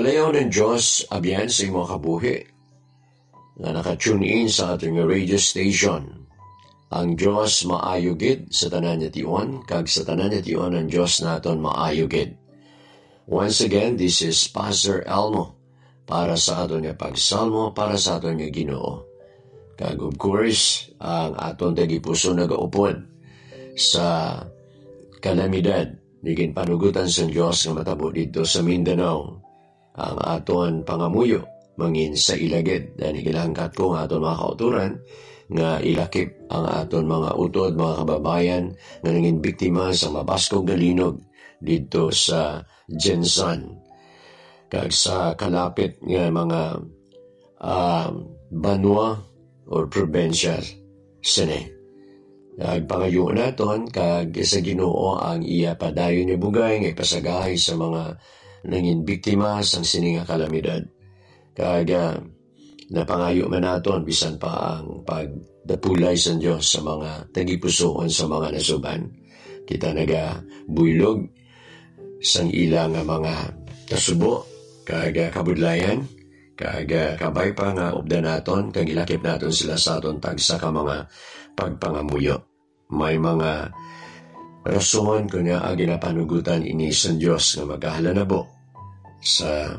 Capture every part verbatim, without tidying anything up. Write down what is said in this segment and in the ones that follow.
Nalayaw ng Diyos abyan sa imong kabuhi na naka-tune in sa ating radio station. Ang Diyos maayogid sa tanan niya tion, kag sa tanan niya tion ang Diyos naton maayogid. Once again, this is Pastor Elmo para sa aton niya pagsalmo, para sa aton niya Ginoo. Kag of course, ang aton tagipuso nagaupod sa kalamidad, niging panugutan sa Diyos nga matabo dito sa Mindanao. Ang aton pangamuyo, mangin sa ilagid, dahil ilangkat ko ang aton mga kauturan, nga ilakip ang aton mga utod, mga kababayan, nga nanging biktima sa mabaskog na linog dito sa Jensan. Kag sa kalapit nga mga uh, banwa or provincial sine. Kag pangayo naton, kag sa Ginoo ang iya padayon ni bugay, nga ipasagahay sa mga nanging biktima sang sininga kalamidad. Kag uh, napangayo man naton bisan pa ang pagdapulay sa Dios sa mga tagipusoon sa mga nasuban. Kita naga buylog sang ilang mga kasubo kag uh, kabudlayan kag uh, kabay pa nga ubda naton kag ilakip naton sila sa aton tagsa ka mga pagpangamuyo. May mga rason kunya ang ginapanugutan ini sa Dios nga maghahalanabo sa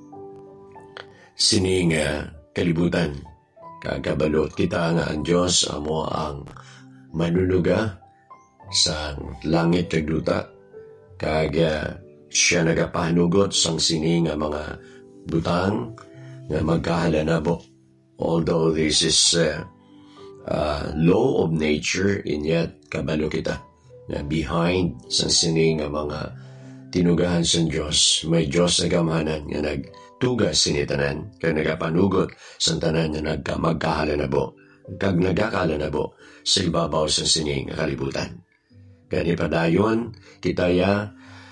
sining uh, kalibutan. Kagabalot kita nga ang Diyos amo ang manunuga sa langit kag luta, kag uh, siya nagapahanugot sang sining nga mga butang nga magkahalanabo. Although this is uh, uh, law of nature, in yet kabalo kita na behind sang sining nga mga tinugahan sa Diyos, may Diyos na gamahanan nga nagtugas sinitanan, kag nagapanugot sa tanan nga nagkamagkahalanabo, kag nagakahalanabo sa ibabaw sa sining kalibutan. Kani padayon, kitaya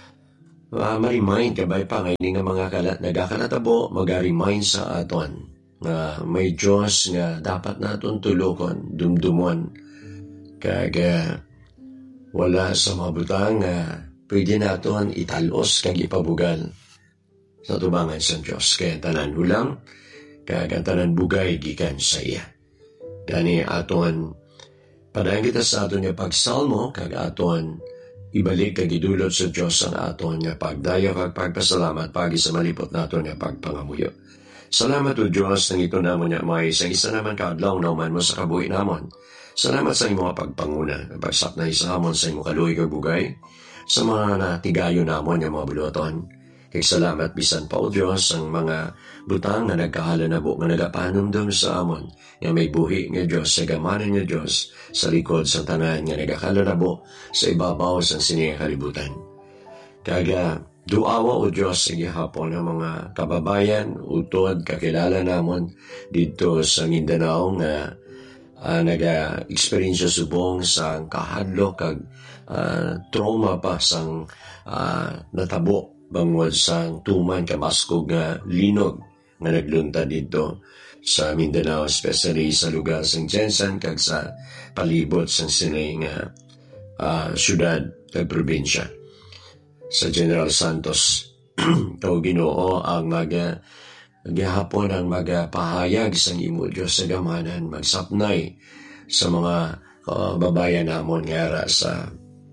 uh, ma-remind kabay pa ngayon nga mga kalat nagakalatabo, mag-remind sa aton na uh, may Diyos nga dapat naton tulokon, dumdumon, kag uh, wala sa mga butang nga uh, pwede naton italos kag ipabugal sa tubangan sa Diyos. Kaya tanan hulam, kag tanan bugay gikan sa iya. Gani aton, padayon kita sa aton nga pagsalmo, kag aton ibalik kag idulot sa Diyos ang aton nga pagdayo kag pagpasalamat pagi sa malipot naton nga pagpangamuyo. Salamat o Diyos nang ito namon nga may sa isa naman kaadlaw nauman mo sa kabuhi namon. Salamat sa imo pagpanguna, pagsapnay sa amon sa imo kaluoy kag bugay, sa mga natigayo namon nga mga buloton. Kay salamat bisan pa o Diyos ang mga butang nga nagkahalanabo nga nagapanumdum sa amon nga may buhi nga Diyos sa gamanan nga Diyos sa likod sa tanan nga nagakahalanabo sa ibabaw sa sining kalibutan. Kaga duawa o Diyos sa gihapon ang mga kababayan utod kakilala namon dito sa Mindanao nga uh, naga-experience subong sa kahadlok kag uh, trauma pa sang uh, natabo bangod sang tuman kamaskog nga linog nga naglunta dito sa Mindanao, especially sa lugar sang Jensan kag sa palibot sang sining uh, uh, syudad kag probinsya sa General Santos. Tao Ginoo ang maga gihapon ang magapahayag sang imo Dios sa gamanan, magsapnay sa mga kababayan namon nga sa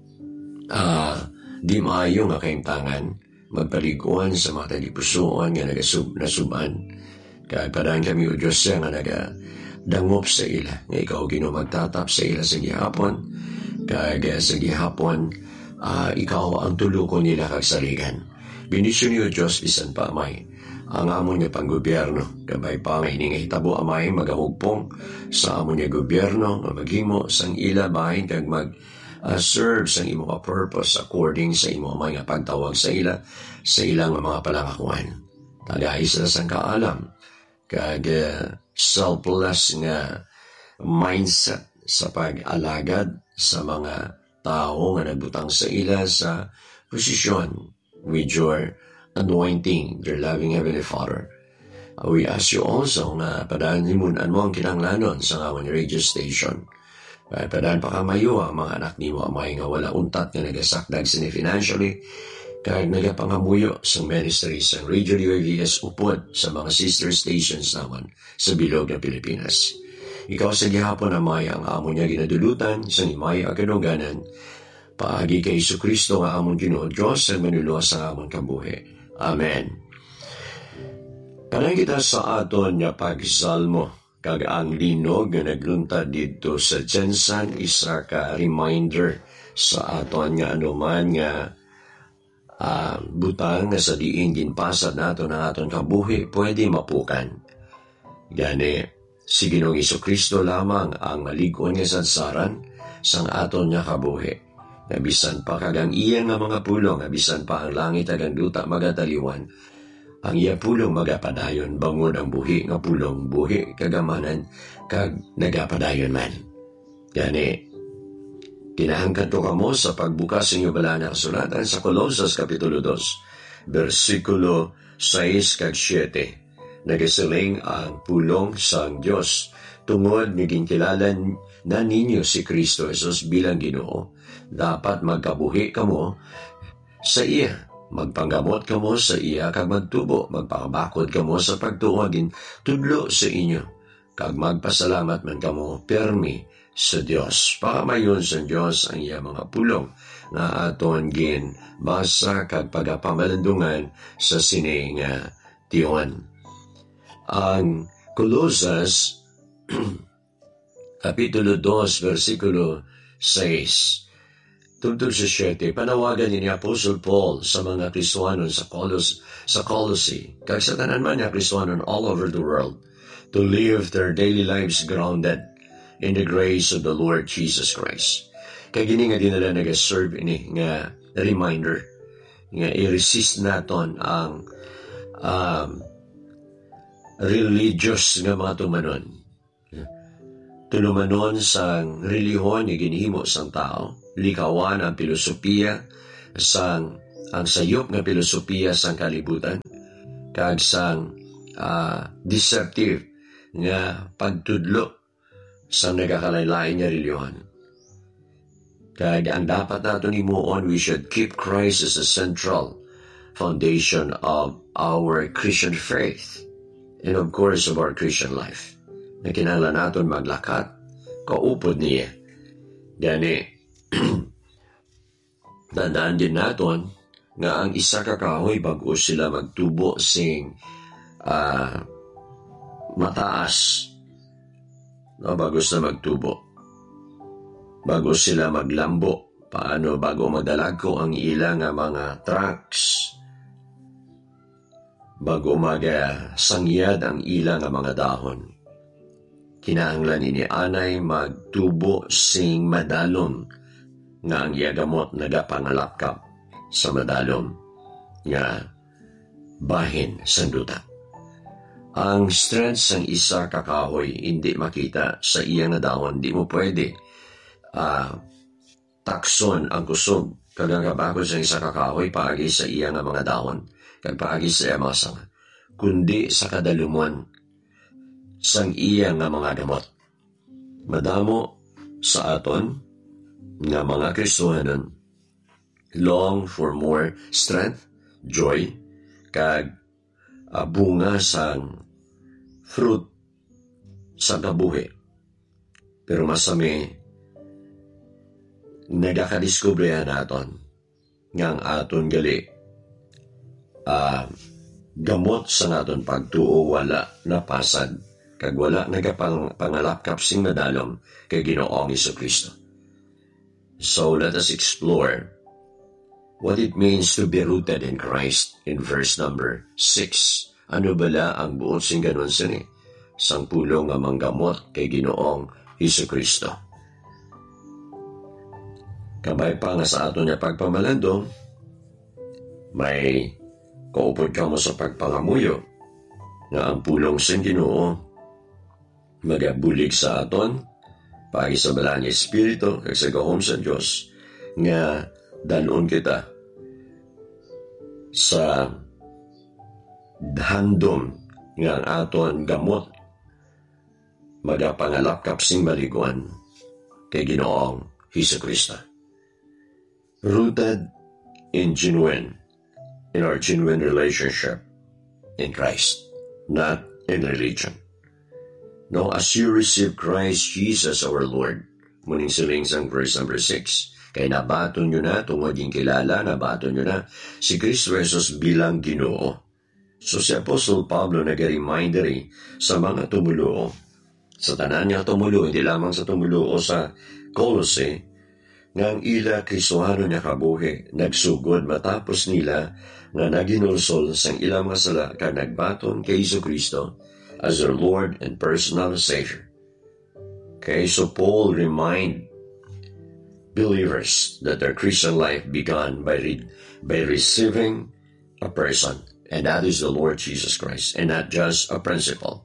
uh, di maayo nga kaimtangan, magpaliguan sa mga tagipusoon nga nagasub nasuban. Kaya padaan kami o Diyos siya nga nagadangop sa ila, nga ikaw Ginoo magtatap sa ila sa gihapon, kaya sa gihapon uh, ikaw ang tulukon nila kag saligan. Bendisyon niyo Diyos bisan pa amay ang amon nga panggobyerno, kabay pa nga ining hitabo amay magahugpong sa amon nga gobyerno nga maghimo sang ila bahin kag mag Uh, serve sa imo ka purpose according sa imo mga pagtawag sa ila sa ilang mga palangakuan. Tagay sila sang kaalam kag uh, selfless nga mindset sa pag-alagad sa mga tao nga nagbutang sa ila sa posisyon with your anointing, your loving Heavenly Father. Uh, we ask you also na padalimunan mo ang kinanglanon sa amon radio station. Kaya padaan pa kamayo ang mga anak ni mo amay nga wala untat nga nagasakdag sini financially, kag nagapangamuyo sa ministry sa Radio U V S upod sa mga sister stations naman sa bilog na Pilipinas. Ikaw sa gihapon na may ang amo niya ginadulutan sa nimay aganuganan, paagi kay Hesus Kristo nga amon Ginoo Dios sa manuluwas sa amon kabuhi. Amen. Kanang kita sa aton nga pagsalmo, kag ang linog nga nagluntad dito sa Jensen, isa ka reminder sa aton nga anuman nga uh, butang nga sa diin ginpasad nato ng aton kabuhi, pwede mapukan. Gani, si Ginoong Jesucristo lamang ang malig-on nga sadsaran sang aton nga kabuhi. Nabisan pa kagang iyan nga mga pulong, nabisan pa ang langit agang duta magataliwan, ang iya pulong magapadayon, bangon ang buhi nga pulong buhi kagamanan kag nagapadayon man. Gani, kinahangkan to kamo sa pagbukas ng bala na kasulatan sa Colosas Kapitulo two, versikulo six kag seven. Nagasiling ang pulong sang Dios tungod naging kilalan na ninyo si Kristo Jesus bilang Ginoo. Dapat magkabuhi kamo sa iya. Magpanggamot kamo sa iya kag magtubo, magpakabakod kamo sa pagtuwagin tudlo sa inyo, kag magpasalamat man kamo permi sa Dios. Pakamayon sa Dios ang iya mga pulong nga aton gin basa kag pagapamalandungan sa sini nga tion. Ang Colosas Kapitulo two, versikulo six. Tungtol sa siyete, panawagan ni Apostle Paul sa mga Kristohanon sa Colos, sa Colossae, kag sa tanan man nga Kristohanon all over the world, to live their daily lives grounded in the grace of the Lord Jesus Christ. Kag gini nga dinala nag-serve ini nga reminder nga i-resist naton ang um, religious nga mga tumanon. Tulumanon sang relihon nga ginhimo sang tao, likawan ang filosofiya sang ang sayop nga filosofiya sang kalibutan, kag sang uh, deceptive nga pagtudlo sang nagakalain-lain nga reliyon. Kag ang dapat nato himuon, we should keep Christ as the central foundation of our Christian faith and of course of our Christian life. Na kinahanglan naton maglakat kaupod niya. Gani, tandaan din naton nga ang isa ka kahoy bago sila magtubo sing uh, mataas, no, bago sila magtubo, bago sila maglambo, paano bago madalag ko ang ilang nga mga trunks, bago magasangyad ang ilang nga mga dahon. Kinahanglan ini anay magtubo sing madalom nga ang iagamot nagapangalapkap sa madalom nga bahin sa duta. Ang strength sang isa kakahoy hindi makita sa iya nga dahon. Di mo pwede uh, takson ang kusog kagagabako sa isa kakahoy paagi sa iya nga mga dahon kag paagi sa iya mga sanga, kundi sa kadalumon sang iya nga mga gamot. Madamo sa aton nga mga Kristohanon long for more strength, joy, kag uh, bunga sang fruit sa kabuhi. Pero masami nagakadiskubrihan naton nga ang aton gali uh, gamot sa naton pagtuo wala napasad kag wala nagapangalapkap sing madalom kay Ginoong Jesucristo. So let us explore what it means to be rooted in Christ in verse number six. Ano bala ang buot sing ganon sini? Sang pulong nga manggamot kay Ginoong Jesucristo. Kabay pa nga sa ato niya pagpamalandong, may kaupod ka mo sa pagpangamuyo nga ang pulong sing Ginoo magabulig sa aton pagi sa bala nga Espiritu kag sa gahom sa Dios nga danon kita sa handom nga ang aton gamot magapangalapkap sing maliguan kay Ginoong Jesucristo. Rooted in genuine in our genuine relationship in Christ, not in religion. No, as you receive Christ Jesus our Lord, muning siling sang verse number six, kay nabaton nyo na, itong maging kilala, nabaton nyo na, si Kristo Jesus bilang Ginoo. So si Apostle Pablo nag-reminder eh, sa mga tumulo, sa tanan niya tumulo, hindi lamang sa tumulo o sa Colossae, ngang ila Kristohano niya kabuhi, nagsugod matapos nila nga naginulsol sang ilang mga sala kag nagbaton kay Isu Kristo as their Lord and personal Savior. Okay, so Paul remind believers that their Christian life began by, re- by receiving a person, and that is the Lord Jesus Christ, and not just a principle.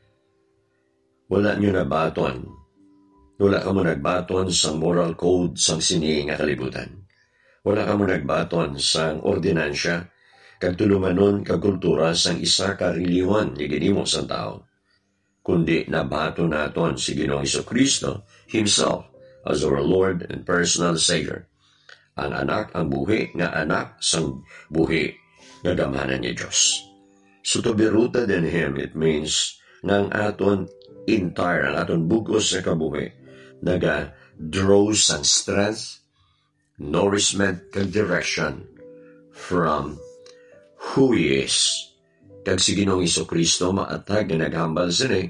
Wala nyo nabaton. Wala ka mo nagbaton sa moral code sang sini nga kalibutan. Wala ka mo nagbaton sang ordinansya, kag tulumanon kag kultura sang isa ka reliyon ni ginimo sang tao. Kundi nabaton naton si Ginoong Jesucristo Himself as our Lord and personal Savior. Ang anak, ang buhi nga anak sang buhi nga gamanan ni Diyos. So to be rooted in Him, it means nga ang aton entire, ang aton bugos sa kabuhi, naga-draw sang strength, nourishment, kag direction from who He is. Kag si Ginoong Jesucristo maatag na naghambal sini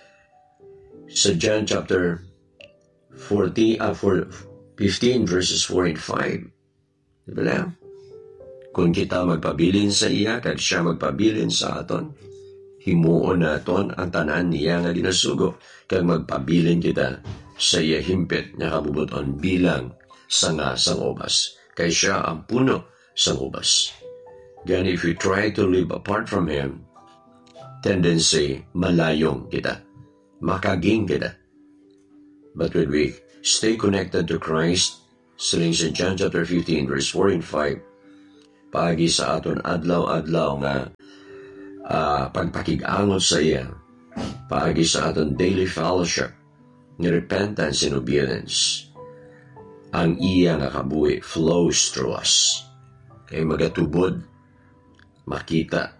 sa John chapter forty, uh, fifteen verses four and five. Diba? Kung kita magpabilin sa iya, kag siya magpabilin sa aton, himuon naton ang tanan niya nga ginasugo, kag magpabilin kita sa iya himpit nga kabubuton bilang sanga sang ubas, kay siya ang puno sang ubas. Again, if we try to live apart from Him, tendency, malayong kita, makaging kita. But when we stay connected to Christ, siling sa John chapter fifteen, verse four and five, paagi sa aton adlaw-adlaw nga uh, pagpakig-angot sa iya, paagi sa aton daily fellowship, ni repentance and obedience, ang iya nga kabuhi flows through us. Kaya magatubod, makita,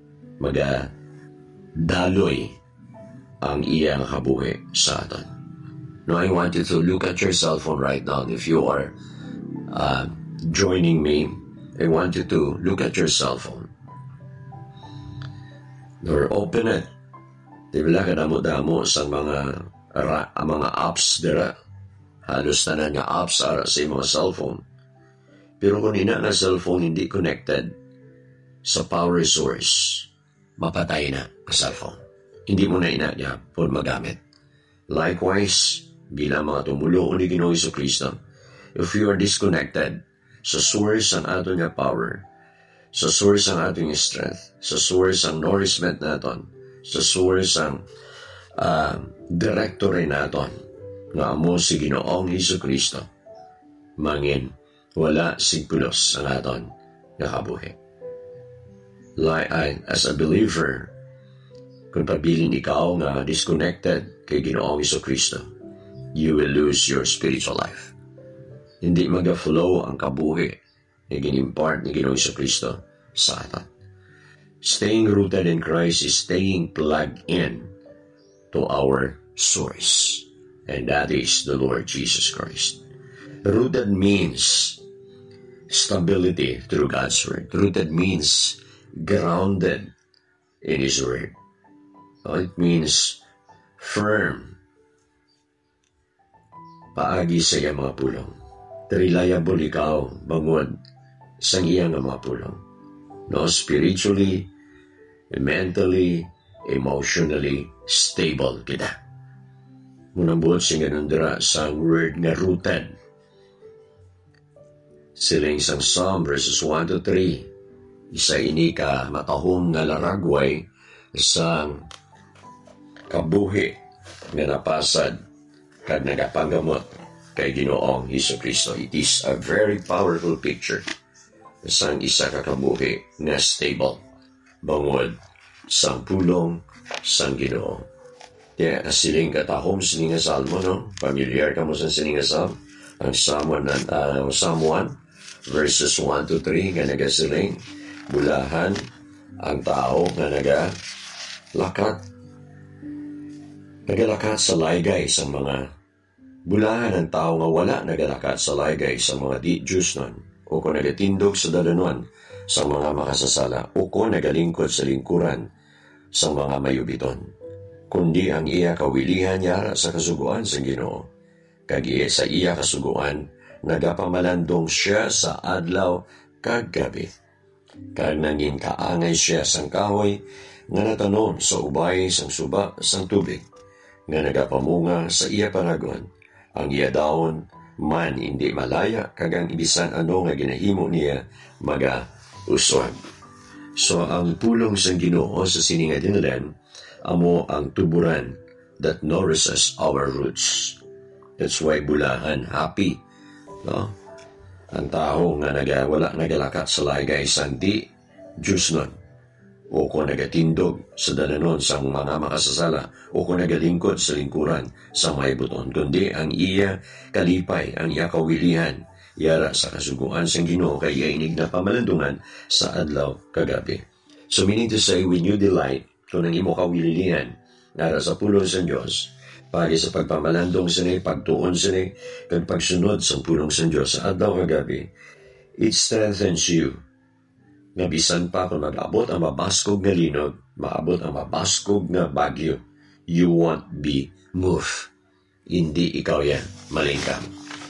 magadaloy ang iya nga kabuhi sa aton. Now, I want you to look at your cell phone right now. If you are uh, joining me, I want you to look at your cell phone. Or open it. Dibila ka damo-damo sa mga ra, mga apps dira. Halos tanan nga apps ara sa mga cellphone. Pero kung ina na cellphone hindi connected sa power source, mapatay na ang cellphone. Hindi mo na ina niya po magamit. Likewise, bilang mga tumulo ni Ginoong Jesucristo, if you are disconnected sa source ang ato nga power, sa source ang ating strength, sa source ang nourishment naton, sa source ang uh, directory naton, nga amo si Ginoong Jesucristo, mangin, wala sigpulos ang aton nga kabuhi. Like, I, as a believer, kung pabilin ikaw nga disconnected kay Ginoong Jesucristo, you will lose your spiritual life. Hindi mag-flow ang kabuhi na ginimpart ni Ginoong Jesucristo sa atin. Staying rooted in Christ is staying plugged in to our source, and that is the Lord Jesus Christ. Rooted means stability through God's Word. Rooted means grounded in His Word. It means firm. Paagi sa iyang mga pulong. Reliable ikaw, bangod, sa iyang mga pulong. No, spiritually, mentally, emotionally, stable kita. Munang buot siya ganun dira sa word nga rooted. Siling sang Psalm verses one to three. Isa ini ka matahong nga laragway sang kabuhi nga napasad kag nagapangamot kay Ginoong Jesucristo. It is a very powerful picture sang isa ka kabuhi nga stable, bangod, sang pulong, sang Ginoo. Kaya siling katahom siling nga salmo, no? Familiar ka mo sa siling nga salmo? Ang Psalm one, uh, Psalm one, verses one to three, nga nagasiling, Bulahan ang tao nga naga lakat nagalakat sa laygay sa mga bulahan ang tao nga wala nagalakat sa laygay sa mga di-Diyos nun o kung nagatindog sa dalanuan sa mga makasasala o kung nagalingkod sa lingkuran sa mga mayubiton, kundi ang iya kawilihan yara sa kasuguan sa Ginoo. Kag iya sa iya kasuguan nagapamalandong siya sa adlaw kag gabi. Kag nangin kaangay siya sang kahoy nga natanom sa ubay sang suba sang tubig nga nagapamunga sa iya paragon. Ang iya daon man hindi malaya kag ang ibisan ano nga ginahimo niya maga uswag. So ang pulong sang Ginoo sa sininga dinlan amo ang tuburan that nourishes our roots. That's why bulahan happy, no? Ang tao nga naga wala nagalakat sa laygay sang di Diyos nun o kung nagatindog sa dalanon sang mga makasasala o kung nagalingkod sa lingkuran sa may buton, kundi ang iya kalipay, ang iya kawilihan yara sa kasuguan sang Ginoo kay iya inig na pamalandungan sa adlaw kagabi. So meaning to say, when you delight kung ang imo kawilihan nara sa pulong sa Diyos pagi sa pagpamalandong sini, pagtuon sini kag pagsunod sa pulong sa Diyos sa adlaw kagabi, it strengthens you. Nga bisan pa kung mag-abot ang mabaskog nga linog, maabot ang mabaskog nga bagyo, you won't be moved. Hindi ikaw yan, malingkam.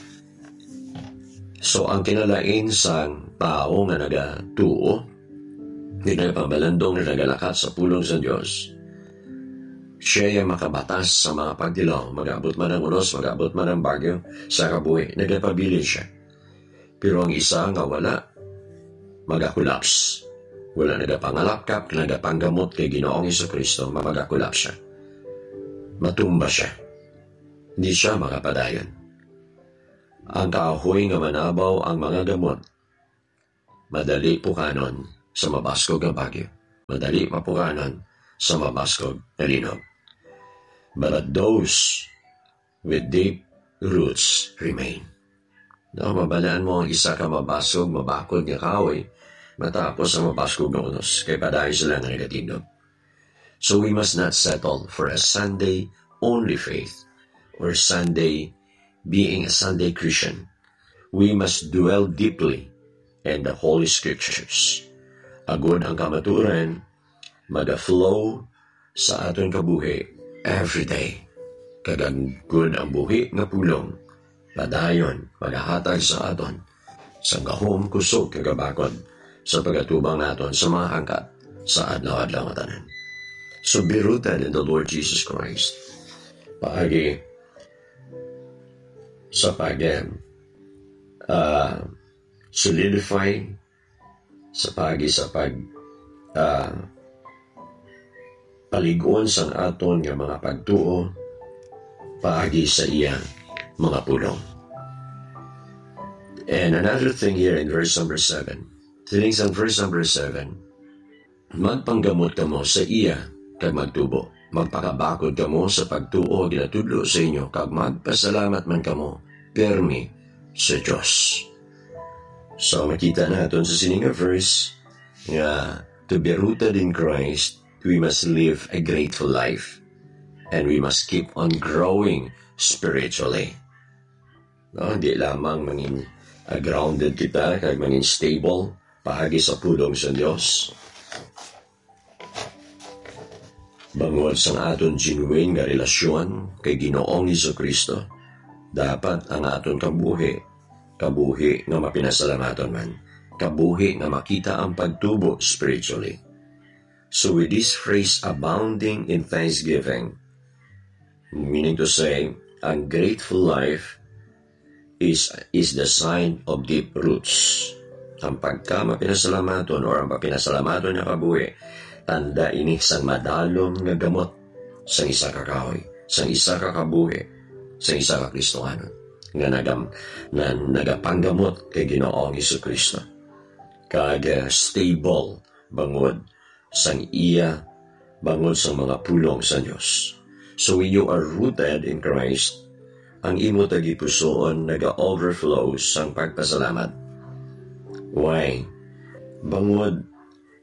So ang kinalain sang tao nga nagatuo, hindi na pamalandong na nagalakat sa pulong sa Diyos, siya yung makabatas sa mga pagdilaw, mag-abot man ang unos, mag-abot man ang bagyo, sa kabuhi, nagapabilin siya. Pero ang isa nga wala, mag-akulaps. Wala nagapangalapkap, nagapanggamot kay Ginoong Jesucristo, mag-akulaps siya. Matumba siya. Hindi siya makapadayon. Ang kahoy nga manabaw ang mga gamot, madali pukanon sa mabaskog nga bagyo. Madali mapukanon sa mabaskog na linog. But those with deep roots remain. No, mabalaan mo ang isa ka mabasog, mabakod nga kahoy, matapos ang mabaskog na unos, kay padayon sila nga nagatindog. So we must not settle for a Sunday-only faith, or Sunday being a Sunday Christian. We must dwell deeply in the Holy Scriptures. Agud ang kamaturan, mag-flow sa aton kabuhi every day. Kagagud ang buhi nga pulong, padayon, maghahatag sa aton, sa gahom kusog kagabakod, sa pagatubang naton sa mga angkat sa adlaw-adlaw nga tanan. So be rooted in the Lord Jesus Christ. Paagi sa pag uh, solidify, sa pagi sa pag uh, paliguan sang aton nga mga pagtuo, paagi sa iya mga pulong. And another thing here in verse number seven, tining sa verse number seven, magpanggamot ka mo sa iya kag magtubo. Magpakabakod ka mo sa pagtuo ginatudlo sa inyo kag magpasalamat man ka mo permi sa Diyos. So makita natin sa sininga verse nga to be rooted in Christ, we must live a grateful life and we must keep on growing spiritually. No, hindi lamang mangin uh, grounded kita kag mangin stable paagi sa pulong sa Dios. Bangod sa aton genuine nga relasyon kay Ginoong Jesucristo, dapat ang aton kabuhi, kabuhi nga mapinasalamaton man, kabuhi nga makita ang pagtubo spiritually. So with this phrase, abounding in thanksgiving, meaning to say, a grateful life is is the sign of deep roots. Ang pagka mapinasalamaton or ang mapinasalamaton na kabuhi, tanda ini sang madalom nga gamot sang isa ka kahoy, sang isa ka kabuhi, sang isa ka Kristohanon nga nagam na nagapanggamot kay Ginoong Jesucristo. Kag uh, stable bangod sang iya, bangod sa mga pulong sa Dios. So when you are rooted in Christ, ang imo tagipusoon naga-overflow sang pagpasalamat. Why? Bangod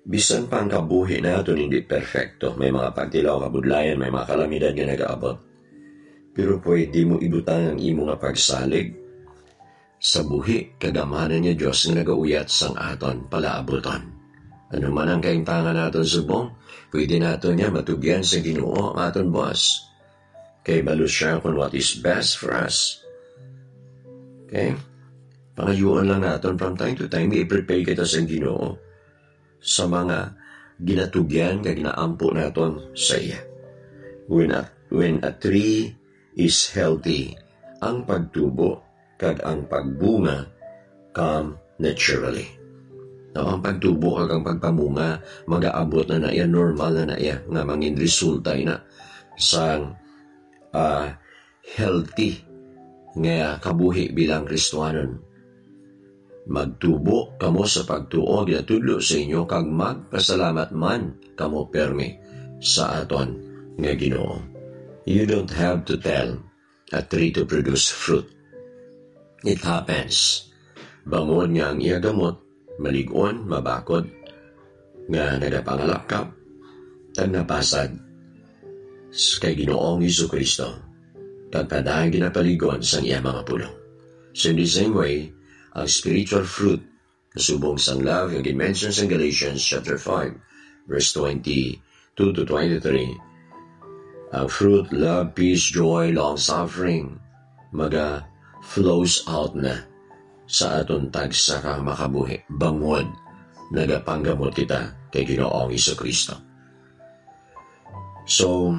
bisan pa ang kabuhi natin hindi perfecto. May mga pagtilaw, kabudlayan, may mga kalamidad nga nag-aabot. Pero pwede mo ibutang ang imo nga pagsalig sa buhi, kagamanan niya Diyos nga nagauyat sang aton palaabuton. Ano man ang kaintangan naton subong, pwede naton niya matugyan sa Ginoo ang aton boss. Kay balus siya kung what is best for us. Okay? Pangayuan lang natin from time to time, i-prepare kita sa Ginoo sa mga ginatugyan kag ginaampo naton sa iya. When a, when a tree is healthy, ang pagtubo kag ang pagbunga come naturally. No, ang pagtubo kag ang pagpamunga mag-aabot na na iya, normal na na iya nga mangin resulta na sa uh, healthy nga kabuhi bilang Kristiyanon. Magtubo kamo sa pagtuo ginatudlo sa inyo kag magpasalamat man kamo permi sa aton nga Ginoo. You don't have to tell a tree to produce fruit. It happens. Bangon niya ang iya gamot, maligon, mabakod, nga nagapangalakap, tag napasad kay Ginoong Jesucristo, kag kadahang ginapaligon sa iya mga pulong. So in the same way, ang spiritual fruit, kasubong sang love, yung dimension sa Galatians chapter five, verse twenty-two to twenty-three, ang fruit, love, peace, joy, long-suffering, maga flows out na sa aton tagsa ka makabuhi, bangod, nagapanggamot kita kay Ginoong Jesucristo. So,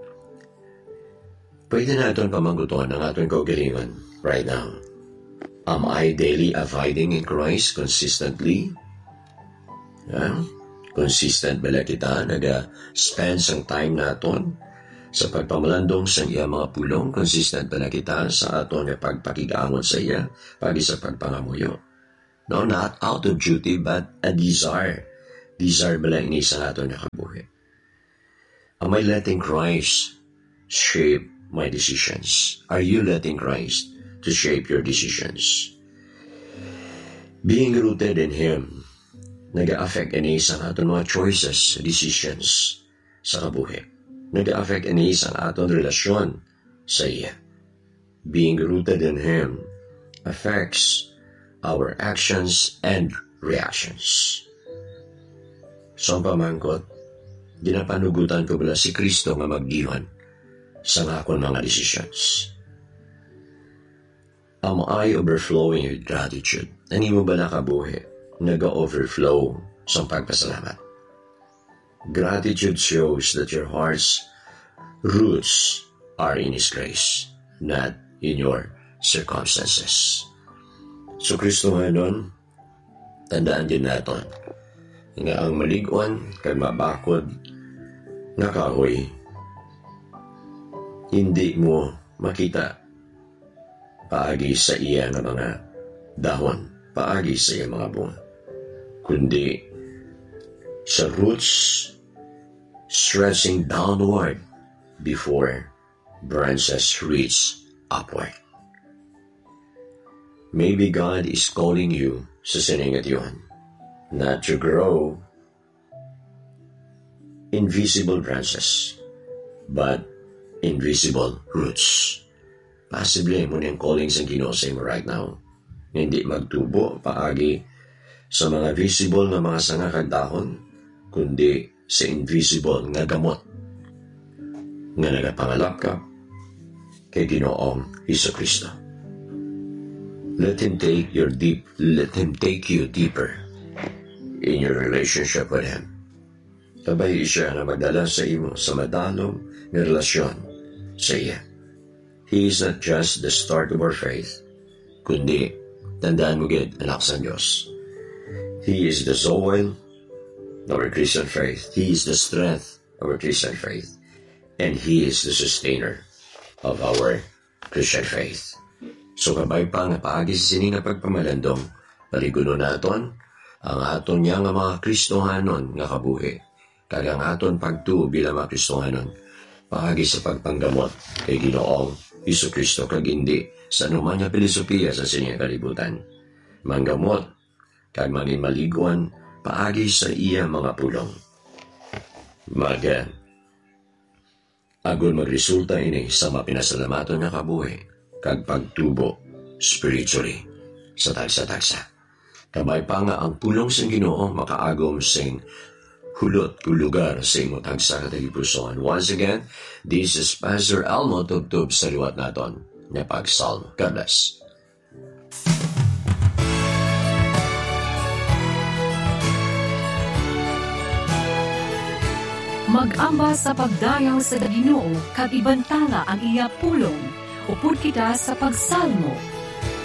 pwede na aton pamanggutuhan ang aton kaugalingon right now. Am I daily abiding in Christ consistently? Yeah. Consistent ba kita naga-spend sang time naton sa pagpamalandong sa iya mga pulong? Consistent ba kita sa aton nga pagpakigaangon sa iya pagi sa pagpangamuyo? No, not out of duty but a desire. Desire ba lang ini sa aton nga kabuhi? Am I letting Christ shape my decisions? Are you letting Christ to shape your decisions? Being rooted in Him, nag-a-affect ini sa aton mga choices, decisions sa kabuhi. Nag-a-affect ini sa aton relasyon sa iya. Being rooted in Him affects our actions and reactions. So ang pamangkot, ginapanugutan ko bala si Kristo nga magdiwan sa akong mga decisions. Am I overflowing with gratitude? Ani mo ba nakabuhi? Nag-overflow sa pagpasalamat. Gratitude shows that your heart's roots are in His grace, not in your circumstances. So Kristo nga nun, tandaan din natin nga ang maligwan kay mabakod nga kahoy, hindi mo makita paagi sa iya ng mga dahon, paagi sa iya mga bunga, kundi sa roots stretching downward before branches reach upward. Maybe God is calling you sa siningat yun, not to grow invisible branches, but invisible roots. Possibly mo niyang calling sa Ginoo sa imo right now. Hindi magtubo paagi sa mga visible nga mga sanga kag dahon, kundi sa invisible nga gamot nga nagapangalap ka kay Ginoong Jesucristo. Let Him take your deep, let Him take you deeper in your relationship with Him. Sabay siya na magdala sa imo sa madalom nga relasyon sa iya. He is not just the start of our faith, kundi, tandaan mo gid, anak sa Diyos. He is the soil of our Christian faith. He is the strength of our Christian faith. And He is the sustainer of our Christian faith. So kabay pa nga paagi sa sini nga pagpamalandong, paliguno naton ang aton niya nga mga Kristohanon nga kabuhi, kag ang aton pagtuo bilang mga Kristohanon, paagi sa pagpanggamot kay Ginoong Jesucristo kag hindi sa anuman nga pilosopiya sa sining kalibutan. Manggamot kag mangin maliguan paagi sa iya mga pulong. Maga, agon magresulta ini sa mapinasalamaton nga kabuhi kag pagtubo spiritually sa tagsa-tagsa. Kamay pa nga ang pulong sa Ginoo makaagom sing hulot ku lugar sa imo tagsa ka tagipusoan. Once again, this is Pastor Elmo tubtub sa liwat naton nga pagsalmo. God bless. Mag-amba sa pagdayaw sa Ginoo kag ibantala ang iya pulong. Upod kita sa pagsalmo